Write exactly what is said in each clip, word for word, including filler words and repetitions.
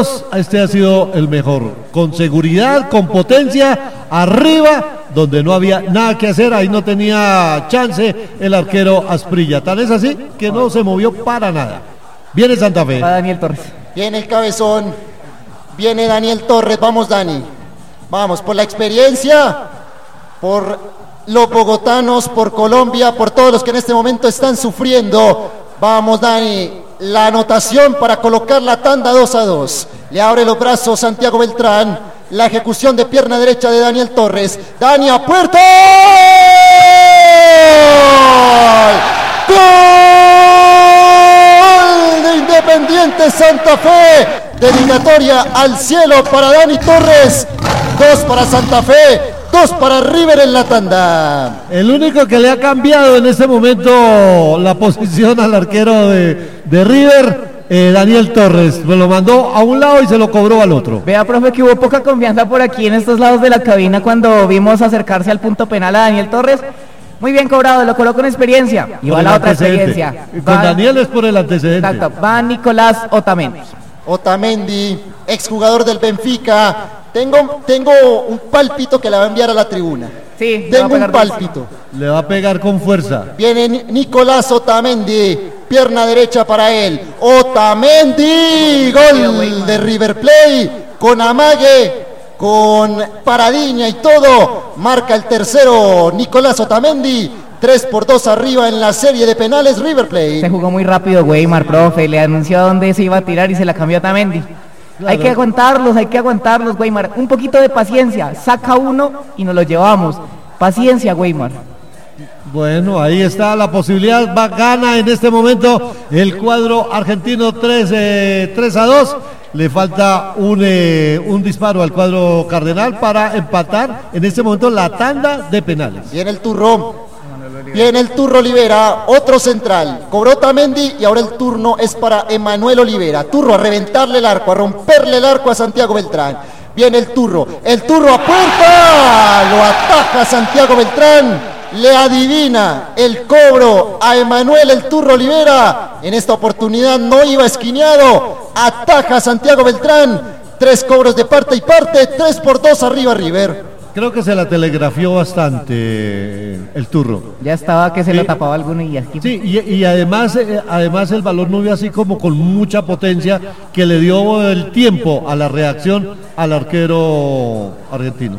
todos, este ha sido el mejor, con seguridad, con potencia, arriba, donde no había nada que hacer, ahí no tenía chance el arquero Asprilla. Tan es así que no se movió para nada. Viene Santa Fe. Va Daniel Torres. Viene el cabezón, viene Daniel Torres, vamos Dani. Vamos, por la experiencia, por los bogotanos, por Colombia, por todos los que en este momento están sufriendo. Vamos Dani. La anotación para colocar la tanda dos a dos. Le abre los brazos Santiago Beltrán. La ejecución de pierna derecha de Daniel Torres. Dani a puerta. ¡Gol! ¡Gol de Independiente Santa Fe! Dedicatoria al cielo para Dani Torres. Dos para Santa Fe. Dos para River en la tanda. El único que le ha cambiado en este momento la posición al arquero de, de River, eh, Daniel Torres. Me lo mandó a un lado y se lo cobró al otro. Vea, profe, que hubo poca confianza por aquí en estos lados de la cabina cuando vimos acercarse al punto penal a Daniel Torres. Muy bien cobrado, lo colocó con experiencia. Y va la otra experiencia. Con va, Daniel es por el antecedente. Exacto, va Nicolás Otamendi. Otamendi, exjugador del Benfica. Tengo, tengo un pálpito que la va a enviar a la tribuna. Sí, tengo un pálpito. Le va a pegar con fuerza. Viene Nicolás Otamendi, pierna derecha para él. Otamendi, gol de River Plate, con amague, con paradiña y todo. Marca el tercero Nicolás Otamendi. tres por dos arriba en la serie de penales River Plate. Se jugó muy rápido Weimar, profe. Le anunció a dónde se iba a tirar y se la cambió a Otamendi. Claro. Hay que aguantarlos, hay que aguantarlos, Weimar. Un poquito de paciencia, saca uno y nos lo llevamos. Paciencia, Weimar. Bueno, ahí está la posibilidad, va, gana en este momento el cuadro argentino tres, eh, tres a dos. Le falta un, eh, un disparo al cuadro cardenal para empatar en este momento la tanda de penales. Viene el turno. Viene el turno Olivera, otro central. Cobró Otamendi y ahora el turno es para Emanuel Olivera. Turro a reventarle el arco, a romperle el arco a Santiago Beltrán. Viene el turro, el turro a puerta. Lo ataja Santiago Beltrán. Le adivina el cobro a Emanuel el turro Olivera. En esta oportunidad no iba esquineado. Ataja Santiago Beltrán. Tres cobros de parte y parte. Tres por dos arriba River. Creo que se la telegrafió bastante el turro. Ya estaba que se sí. lo tapaba alguno y aquí. Sí, y, y además, eh, además el balón no iba así como con mucha potencia que le dio el tiempo a la reacción al arquero argentino.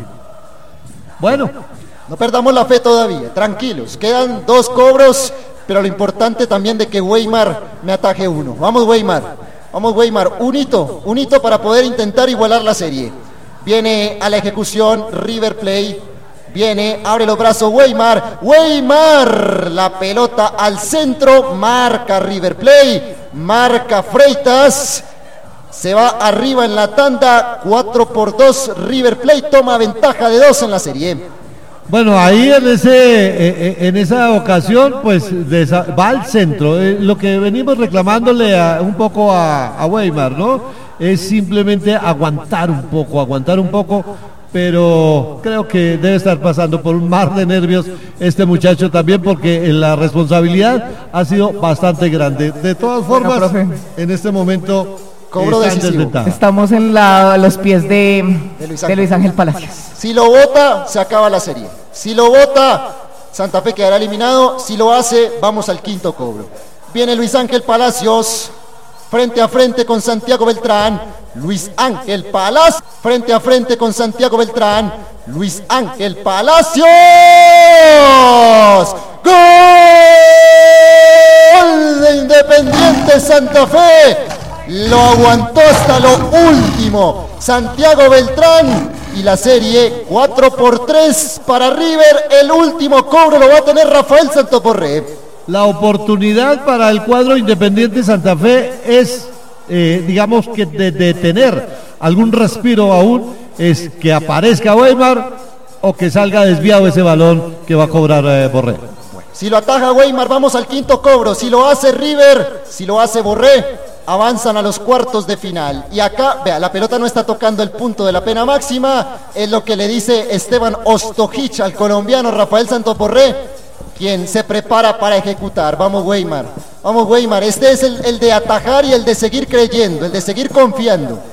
Bueno. No perdamos la fe todavía, tranquilos. Quedan dos cobros, pero lo importante también de que Weimar me ataje uno. Vamos Weimar, vamos Weimar, un hito, un hito para poder intentar igualar la serie. Viene a la ejecución River Plate. Viene, abre los brazos Weimar. Weimar, la pelota al centro. Marca River Plate. Marca Freitas. Se va arriba en la tanda. cuatro por dos. River Plate toma ventaja de dos en la serie. Bueno, ahí en ese en esa ocasión, pues va al centro. Lo que venimos reclamándole a, un poco a, a Weimar, ¿no? Es simplemente aguantar un poco, aguantar un poco, pero creo que debe estar pasando por un mar de nervios este muchacho también, porque la responsabilidad ha sido bastante grande. De todas formas, bueno, en este momento cobro decisivo. Estamos en la, los pies de, de, Luis de Luis Ángel Palacios. Si lo vota, se acaba la serie. Si lo vota, Santa Fe quedará eliminado. Si lo hace, vamos al quinto cobro. Viene Luis Ángel Palacios. Frente a frente con Santiago Beltrán. Luis Ángel Palacios. Frente a frente con Santiago Beltrán. Luis Ángel Palacios. ¡Gol de Independiente Santa Fe! Lo aguantó hasta lo último Santiago Beltrán. Y la serie cuatro por tres para River. El último cobro lo va a tener Rafael Santoporre. La oportunidad para el cuadro Independiente Santa Fe es, eh, digamos que de, de tener algún respiro aún, es que aparezca Weimar o que salga desviado ese balón que va a cobrar eh, Borré. Bueno, si lo ataja Weimar, vamos al quinto cobro. Si lo hace River, si lo hace Borré, avanzan a los cuartos de final. Y acá, vea, la pelota no está tocando el punto de la pena máxima. Es lo que le dice Esteban Ostojic al colombiano Rafael Santoporré, quien se prepara para ejecutar. Vamos Weimar, vamos Weimar, este es el, el de atajar y el de seguir creyendo, el de seguir confiando.